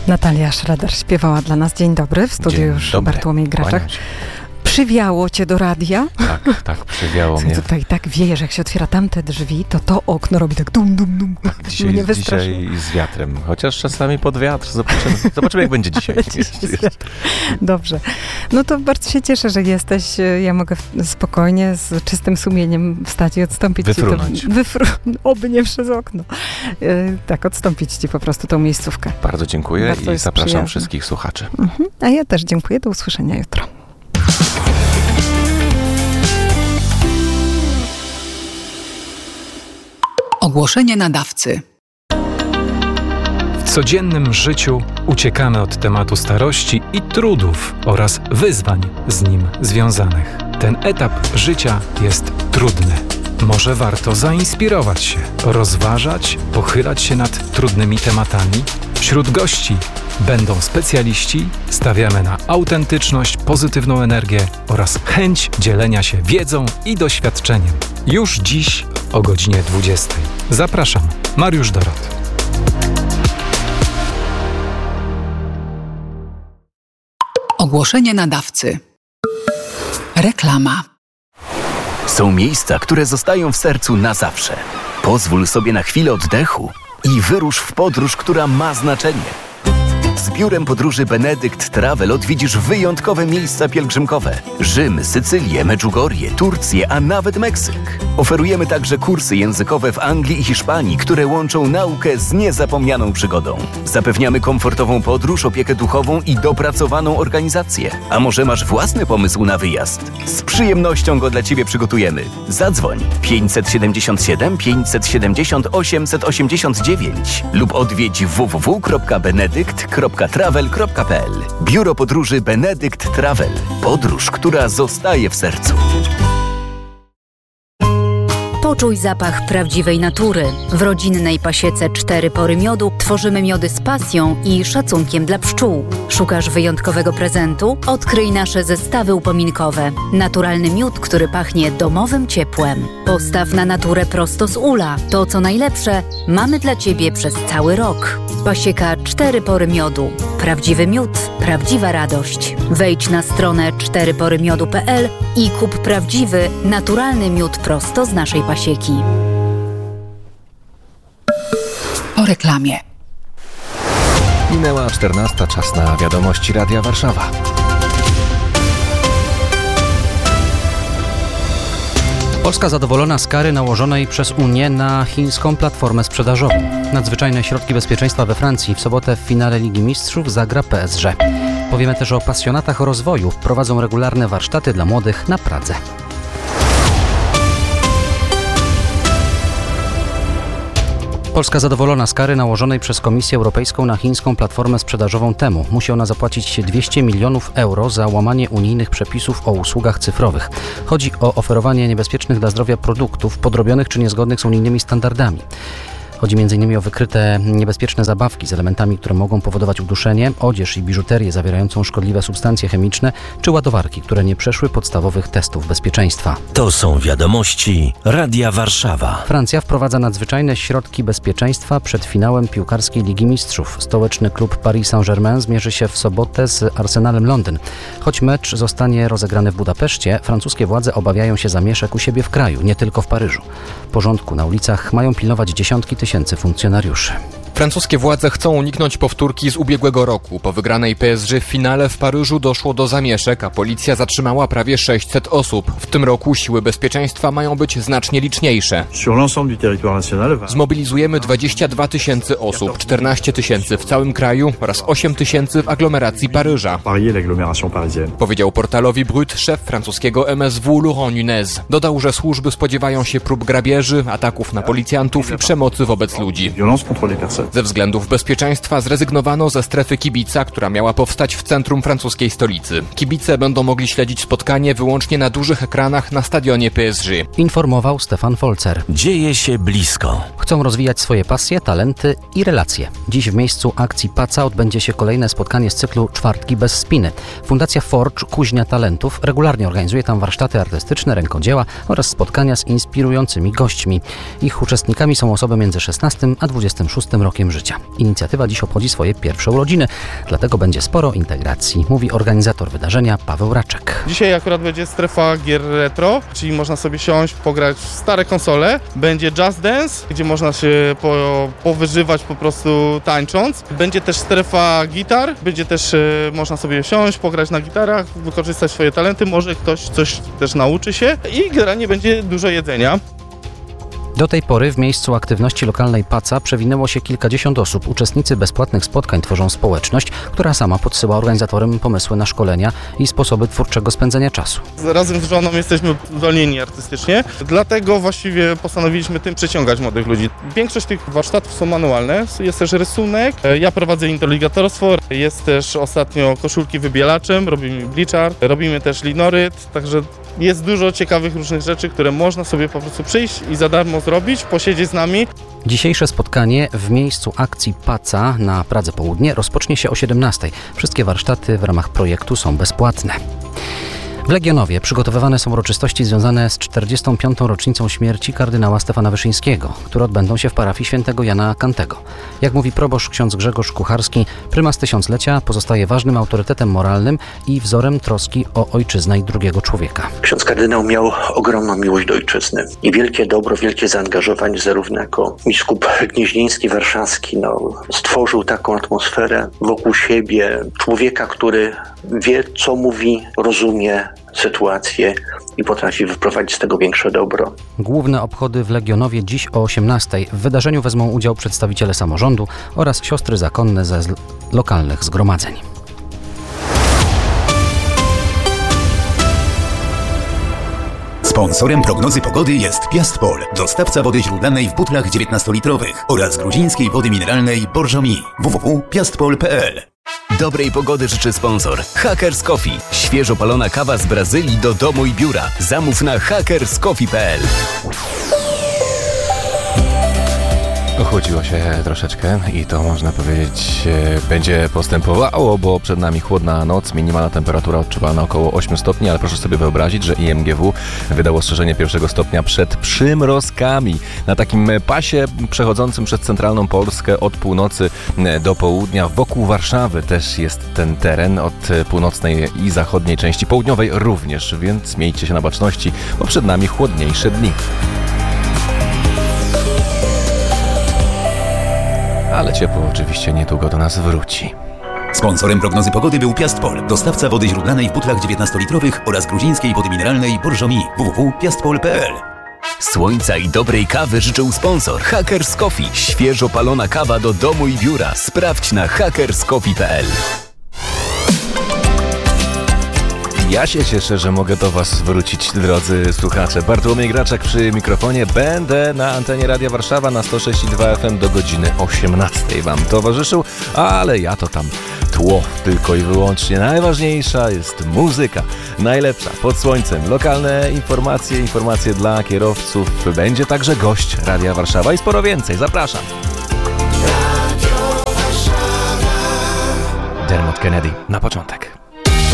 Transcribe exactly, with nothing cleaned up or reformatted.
Natalia Schroeder śpiewała dla nas. Dzień dobry, w studiu Dzień już dobry. Bartłomiej Graczak. Przywiało cię do radia? Tak, tak, przywiało mnie. Tutaj tak wieje, że jak się otwiera tamte drzwi, to to okno robi tak dum, dum, dum. Dzisiaj, mnie wystraszyło. dzisiaj z wiatrem, chociaż czasami pod wiatr. Zobaczymy, zobaczymy jak będzie dzisiaj. Dobrze. No to bardzo się cieszę, że jesteś. Ja mogę spokojnie, z czystym sumieniem wstać i odstąpić Wyfrunąć. ci. To, wyfru, oby nie przez okno. Yy, tak, odstąpić ci po prostu tą miejscówkę. Bardzo dziękuję Bardzo i zapraszam przyjemne. wszystkich słuchaczy. Mhm. A ja też dziękuję. Do usłyszenia jutro. Ogłoszenie nadawcy. W codziennym życiu uciekamy od tematu starości i trudów oraz wyzwań z nim związanych. Ten etap życia jest trudny. Może warto zainspirować się, rozważać, pochylać się nad trudnymi tematami? Wśród gości będą specjaliści, stawiamy na autentyczność, pozytywną energię oraz chęć dzielenia się wiedzą i doświadczeniem. Już dziś o godzinie dwudziestej. Zapraszam, Mariusz Dorot. Ogłoszenie nadawcy. Reklama. Są miejsca, które zostają w sercu na zawsze. Pozwól sobie na chwilę oddechu i wyrusz w podróż, która ma znaczenie. Z biurem podróży Benedykt Travel odwiedzisz wyjątkowe miejsca pielgrzymkowe. Rzym, Sycylię, Medjugorje, Turcję, a nawet Meksyk. Oferujemy także kursy językowe w Anglii i Hiszpanii, które łączą naukę z niezapomnianą przygodą. Zapewniamy komfortową podróż, opiekę duchową i dopracowaną organizację. A może masz własny pomysł na wyjazd? Z przyjemnością go dla Ciebie przygotujemy. Zadzwoń pięćset siedemdziesiąt siedem pięćset siedemdziesiąt osiemset osiemdziesiąt dziewięć lub odwiedź w w w kropka benedykt kropka travel kropka p l. Biuro podróży Benedykt Travel. Podróż, która zostaje w sercu. Poczuj zapach prawdziwej natury. W rodzinnej pasiece Cztery Pory Miodu tworzymy miody z pasją i szacunkiem dla pszczół. Szukasz wyjątkowego prezentu? Odkryj nasze zestawy upominkowe. Naturalny miód, który pachnie domowym ciepłem. Postaw na naturę prosto z ula. To, co najlepsze, mamy dla Ciebie przez cały rok. Pasieka Cztery Pory Miodu. Prawdziwy miód, prawdziwa radość. Wejdź na stronę cztery pory miodu kropka p l i kup prawdziwy, naturalny miód prosto z naszej pasieki. Po reklamie. Minęła czternasta, czas na wiadomości Radia Warszawa. Polska zadowolona z kary nałożonej przez Unię na chińską platformę sprzedażową. Nadzwyczajne środki bezpieczeństwa we Francji w sobotę w finale Ligi Mistrzów zagra P S G. Powiemy też o pasjonatach rozwoju. Prowadzą regularne warsztaty dla młodych na Pradze. Polska zadowolona z kary nałożonej przez Komisję Europejską na chińską platformę sprzedażową Temu. Musi ona zapłacić dwieście milionów euro za łamanie unijnych przepisów o usługach cyfrowych. Chodzi o oferowanie niebezpiecznych dla zdrowia produktów podrobionych czy niezgodnych z unijnymi standardami. Chodzi między innymi o wykryte niebezpieczne zabawki z elementami, które mogą powodować uduszenie, odzież i biżuterię zawierającą szkodliwe substancje chemiczne, czy ładowarki, które nie przeszły podstawowych testów bezpieczeństwa. To są wiadomości Radia Warszawa. Francja wprowadza nadzwyczajne środki bezpieczeństwa przed finałem piłkarskiej Ligi Mistrzów. Stołeczny klub Paris Saint-Germain zmierzy się w sobotę z Arsenalem Londyn. Choć mecz zostanie rozegrany w Budapeszcie, francuskie władze obawiają się zamieszek u siebie w kraju, nie tylko w Paryżu. Porządku na ulicach mają pilnować dziesiątki tysięcy funkcjonariuszy. Francuskie władze chcą uniknąć powtórki z ubiegłego roku. Po wygranej P S G w finale w Paryżu doszło do zamieszek, a policja zatrzymała prawie sześćset osób. W tym roku siły bezpieczeństwa mają być znacznie liczniejsze. Zmobilizujemy dwadzieścia dwa tysięcy osób, czternaście tysięcy w całym kraju oraz osiem tysięcy w aglomeracji Paryża. Powiedział portalowi Brut szef francuskiego M S W Laurent Nunez. Dodał, że służby spodziewają się prób grabieży, ataków na policjantów i przemocy wobec ludzi. Ze względów bezpieczeństwa zrezygnowano ze strefy kibica, która miała powstać w centrum francuskiej stolicy. Kibice będą mogli śledzić spotkanie wyłącznie na dużych ekranach na stadionie P S G. Informował Stefan Folzer. Dzieje się blisko. Chcą rozwijać swoje pasje, talenty i relacje. Dziś w miejscu akcji Paca odbędzie się kolejne spotkanie z cyklu Czwartki bez spiny. Fundacja Forge Kuźnia Talentów regularnie organizuje tam warsztaty artystyczne, rękodzieła oraz spotkania z inspirującymi gośćmi. Ich uczestnikami są osoby między szesnastym a dwudziestym szóstym rokiem rokiem życia. Inicjatywa dziś obchodzi swoje pierwsze urodziny, dlatego będzie sporo integracji, mówi organizator wydarzenia Paweł Raczek. Dzisiaj akurat będzie strefa gier retro, czyli można sobie siąść, pograć w stare konsole. Będzie Just Dance, gdzie można się po, powyżywać po prostu tańcząc. Będzie też strefa gitar, będzie też e, można sobie siąść, pograć na gitarach, wykorzystać swoje talenty, może ktoś coś też nauczy się i generalnie będzie dużo jedzenia. Do tej pory w miejscu aktywności lokalnej Paca przewinęło się kilkadziesiąt osób. Uczestnicy bezpłatnych spotkań tworzą społeczność, która sama podsyła organizatorem pomysły na szkolenia i sposoby twórczego spędzenia czasu. Razem z żoną jesteśmy zwolnieni artystycznie, dlatego właściwie postanowiliśmy tym przyciągać młodych ludzi. Większość tych warsztatów są manualne, jest też rysunek, ja prowadzę interligatorstwo, jest też ostatnio koszulki wybielaczem, robimy bliczar, robimy też linoryt, także jest dużo ciekawych różnych rzeczy, które można sobie po prostu przyjść i za darmo zrobić, posiedzieć z nami. Dzisiejsze spotkanie w miejscu akcji Paca na Pradze Południe rozpocznie się o siedemnastej. Wszystkie warsztaty w ramach projektu są bezpłatne. W Legionowie przygotowywane są uroczystości związane z czterdziestą piątą rocznicą śmierci kardynała Stefana Wyszyńskiego, które odbędą się w parafii świętego Jana Kantego. Jak mówi proboszcz ksiądz Grzegorz Kucharski, prymas tysiąclecia pozostaje ważnym autorytetem moralnym i wzorem troski o ojczyznę i drugiego człowieka. Ksiądz kardynał miał ogromną miłość do ojczyzny i wielkie dobro, wielkie zaangażowanie, zarówno jako biskup gnieźnieński, warszawski, no, stworzył taką atmosferę wokół siebie, człowieka, który wie, co mówi, rozumie sytuację i potrafi wyprowadzić z tego większe dobro. Główne obchody w Legionowie dziś o osiemnastej. W wydarzeniu wezmą udział przedstawiciele samorządu oraz siostry zakonne ze z- lokalnych zgromadzeń. Sponsorem prognozy pogody jest Piastpol, dostawca wody źródlanej w butlach dziewiętnastolitrowych oraz gruzińskiej wody mineralnej Borżomi. w w w kropka piastpol kropka p l. Dobrej pogody życzy sponsor Hackers Coffee. Świeżo palona kawa z Brazylii do domu i biura. Zamów na hackers coffee kropka p l. Ochłodziło się troszeczkę i to można powiedzieć będzie postępowało, bo przed nami chłodna noc, minimalna temperatura odczuwalna około ośmiu stopni, ale proszę sobie wyobrazić, że I M G W wydało ostrzeżenie pierwszego stopnia przed przymrozkami. Na takim pasie przechodzącym przez centralną Polskę od północy do południa, wokół Warszawy też jest ten teren, od północnej i zachodniej części południowej również, więc miejcie się na baczności, bo przed nami chłodniejsze dni. Ale ciepło oczywiście niedługo do nas wróci. Sponsorem prognozy pogody był Piastpol, dostawca wody źródlanej w butlach dziewiętnastolitrowych oraz gruzińskiej wody mineralnej Borżomi. w w w kropka piastpol kropka p l. Słońca i dobrej kawy życzył sponsor Hackers Coffee. Świeżo palona kawa do domu i biura. Sprawdź na hackers coffee kropka p l. Ja się cieszę, że mogę do Was wrócić, drodzy słuchacze. Bartłomiej Graczak przy mikrofonie. Będę na antenie Radia Warszawa na sto sześć i dwa F M do godziny osiemnastej Wam towarzyszył, ale ja to tam tło tylko i wyłącznie. Najważniejsza jest muzyka. Najlepsza pod słońcem. Lokalne informacje, informacje dla kierowców. Będzie także gość Radia Warszawa i sporo więcej. Zapraszam. Dermot Kennedy na początek.